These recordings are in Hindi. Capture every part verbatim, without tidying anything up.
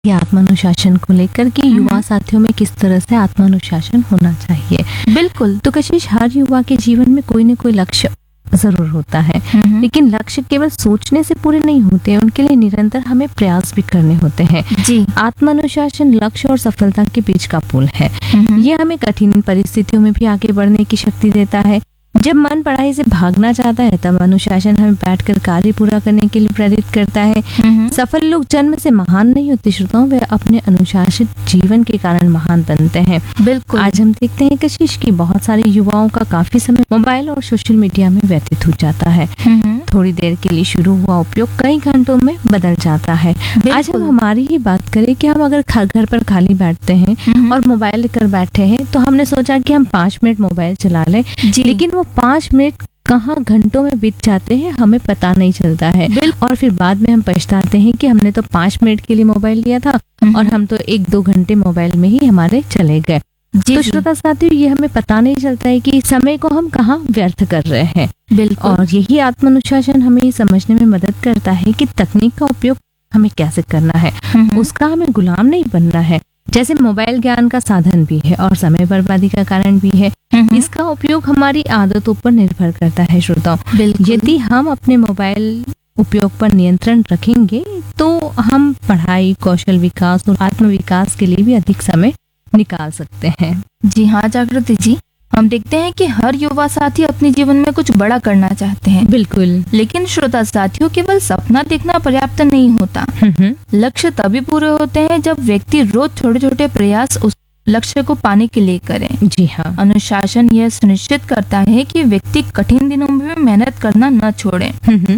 ये आत्मानुशासन को लेकर कि युवा साथियों में किस तरह से आत्मानुशासन होना चाहिए। बिल्कुल। तो कशिश, हर युवा के जीवन में कोई न कोई लक्ष्य जरूर होता है, लेकिन लक्ष्य केवल सोचने से पूरे नहीं होते, उनके लिए निरंतर हमें प्रयास भी करने होते हैं। जी। आत्मानुशासन लक्ष्य और सफलता के बीच का पुल है। ये हमें कठिन परिस्थितियों में भी आगे बढ़ने की शक्ति देता है। जब मन पढ़ाई से भागना चाहता है तब अनुशासन हमें बैठकर कार्य पूरा करने के लिए प्रेरित करता है। सफल लोग जन्म से महान नहीं होते श्रोताओं, वे अपने अनुशासित जीवन के कारण महान बनते हैं। बिल्कुल। आज हम देखते हैं कशिश की बहुत सारे युवाओं का काफी समय मोबाइल और सोशल मीडिया में व्यतीत हो जाता है। थोड़ी देर के लिए शुरू हुआ उपयोग कई घंटों में बदल जाता है। आज हम हमारी ही बात करें कि हम अगर घर पर खाली बैठते हैं और मोबाइल लेकर बैठे हैं तो हमने सोचा कि हम पाँच मिनट मोबाइल चला लें, लेकिन वो पाँच मिनट कहाँ घंटों में बीत जाते हैं हमें पता नहीं चलता है। और फिर बाद में हम पछताते हैं कि हमने तो पाँच मिनट के लिए मोबाइल लिया था और हम तो एक दो घंटे मोबाइल में ही हमारे चले गए। तो श्रोता साथियों, ये हमें पता नहीं चलता है कि समय को हम कहाँ व्यर्थ कर रहे हैं। बिल्कुल। और यही आत्मानुशासन हमें ये समझने में मदद करता है कि तकनीक का उपयोग हमें कैसे करना है, उसका हमें गुलाम नहीं बनना है। जैसे मोबाइल ज्ञान का साधन भी है और समय बर्बादी का कारण भी है। इसका उपयोग हमारी आदतों पर निर्भर करता है श्रोताओं। यदि हम अपने मोबाइल उपयोग पर नियंत्रण रखेंगे तो हम पढ़ाई, कौशल विकास और आत्म विकास के लिए भी अधिक समय निकाल सकते हैं। जी हाँ जागृति जी, हम देखते हैं कि हर युवा साथी अपने जीवन में कुछ बड़ा करना चाहते हैं। बिल्कुल। लेकिन श्रोता साथियों, केवल सपना देखना पर्याप्त नहीं होता। लक्ष्य तभी पूरे होते हैं जब व्यक्ति रोज छोटे छोटे प्रयास उस लक्ष्य को पाने के लिए करें। जी हाँ। अनुशासन यह सुनिश्चित करता है कि व्यक्ति कठिन दिनों में भी मेहनत करना न छोड़े।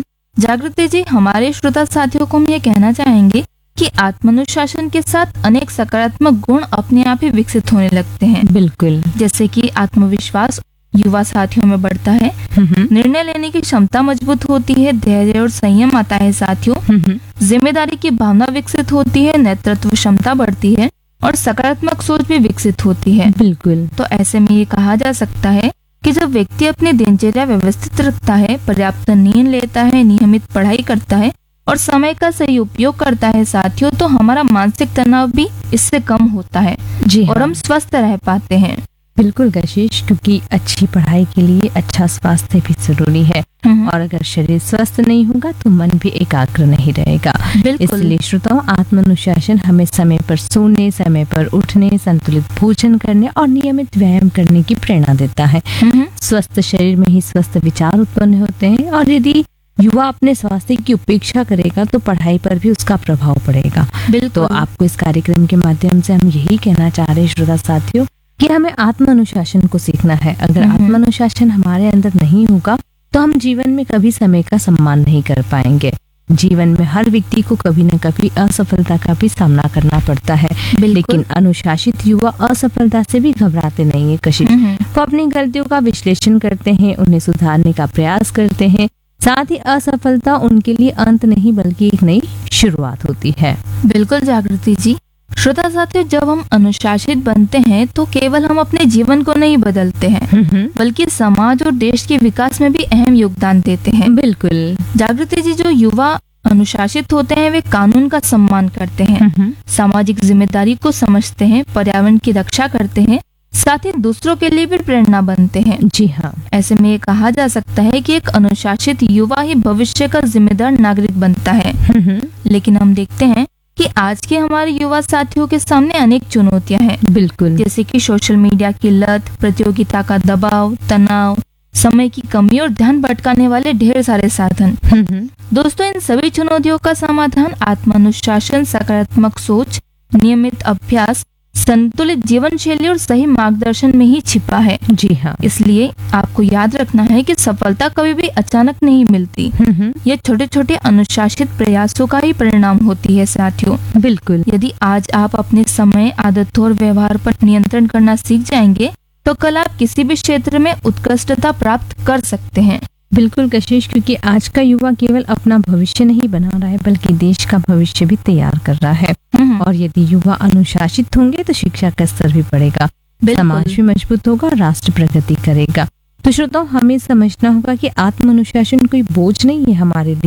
जागृति जी, हमारे श्रोता साथियों को हम ये कहना चाहेंगे कि आत्मानुशासन के साथ अनेक सकारात्मक गुण अपने आप ही विकसित होने लगते हैं। बिल्कुल। जैसे कि आत्मविश्वास युवा साथियों में बढ़ता है, निर्णय लेने की क्षमता मजबूत होती है, धैर्य और संयम आता है साथियों, जिम्मेदारी की भावना विकसित होती है, नेतृत्व क्षमता बढ़ती है और सकारात्मक सोच भी विकसित होती है। बिल्कुल। तो ऐसे में ये कहा जा सकता है कि जब व्यक्ति अपनी दिनचर्या व्यवस्थित रखता है, पर्याप्त नींद लेता है, नियमित पढ़ाई करता है और समय का सही उपयोग करता है साथियों, तो हमारा मानसिक तनाव भी इससे कम होता है। जी और हाँ। हम स्वस्थ रह पाते हैं। बिल्कुल कशिश, क्योंकि अच्छी पढ़ाई के लिए अच्छा स्वास्थ्य भी जरूरी है और अगर शरीर स्वस्थ नहीं होगा तो मन भी एकाग्र नहीं रहेगा। इसलिए श्रोताओं, आत्मानुशासन हमें समय पर सोने, समय पर उठने, संतुलित भोजन करने और नियमित व्यायाम करने की प्रेरणा देता है। स्वस्थ शरीर में ही स्वस्थ विचार उत्पन्न होते हैं और यदि युवा अपने स्वास्थ्य की उपेक्षा करेगा तो पढ़ाई पर भी उसका प्रभाव पड़ेगा। तो आपको इस कार्यक्रम के माध्यम से हम यही कहना चाह रहे हैं श्रोता साथियों कि हमें आत्मानुशासन को सीखना है। अगर आत्मानुशासन हमारे अंदर नहीं होगा तो हम जीवन में कभी समय का सम्मान नहीं कर पाएंगे। जीवन में हर व्यक्ति को कभी न कभी असफलता का भी सामना करना पड़ता है, लेकिन अनुशासित युवा असफलता से भी घबराते नहीं है कशिश। वो अपनी गलतियों का विश्लेषण करते हैं, उन्हें सुधारने का प्रयास करते हैं। साथ ही असफलता उनके लिए अंत नहीं बल्कि एक नई शुरुआत होती है। बिल्कुल जागृति जी। श्रोता साथियों, जब हम अनुशासित बनते हैं तो केवल हम अपने जीवन को नहीं बदलते हैं बल्कि समाज और देश के विकास में भी अहम योगदान देते हैं। बिल्कुल जागृति जी, जो युवा अनुशासित होते हैं वे कानून का सम्मान करते हैं, सामाजिक जिम्मेदारी को समझते हैं, पर्यावरण की रक्षा करते हैं, साथ ही दूसरों के लिए भी प्रेरणा बनते हैं। जी हाँ। ऐसे में ये कहा जा सकता है कि एक अनुशासित युवा ही भविष्य का जिम्मेदार नागरिक बनता है। लेकिन हम देखते हैं कि आज के हमारे युवा साथियों के सामने अनेक चुनौतियां हैं। बिल्कुल। जैसे कि सोशल मीडिया की लत, प्रतियोगिता का दबाव, तनाव, समय की कमी और ध्यान भटकाने वाले ढेर सारे साधन। दोस्तों, इन सभी चुनौतियों का समाधान आत्मानुशासन, सकारात्मक सोच, नियमित अभ्यास, संतुलित जीवन शैली और सही मार्गदर्शन में ही छिपा है। जी हाँ। इसलिए आपको याद रखना है कि सफलता कभी भी अचानक नहीं मिलती। ये छोटे छोटे अनुशासित प्रयासों का ही परिणाम होती है साथियों। बिल्कुल। यदि आज आप अपने समय, आदतों और व्यवहार पर नियंत्रण करना सीख जाएंगे तो कल आप किसी भी क्षेत्र में उत्कृष्टता प्राप्त कर सकते हैं। बिल्कुल कशिश, क्योंकि आज का युवा केवल अपना भविष्य नहीं बना रहा है बल्कि देश का भविष्य भी तैयार कर रहा है। और यदि युवा अनुशासित होंगे तो शिक्षा का स्तर भी बढ़ेगा, समाज भी मजबूत होगा, राष्ट्र प्रगति करेगा। तो श्रोताओं, हमें समझना होगा कि आत्मानुशासन कोई बोझ नहीं है हमारे लिए,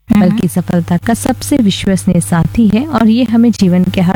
बल्कि सफलता का सबसे विश्वसनीय साथी है और ये हमें जीवन के हर